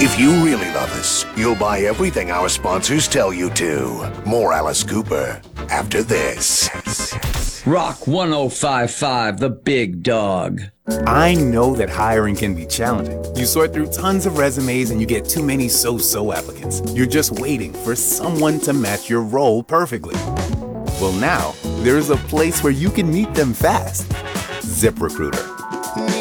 If you really love us, you'll buy everything our sponsors tell you to. More Alice Cooper after this. Rock 1055, the big dog. I know that hiring can be challenging. You sort through tons of resumes and you get too many so-so applicants. You're just waiting for someone to match your role perfectly. Well, now, there's a place where you can meet them fast. ZipRecruiter.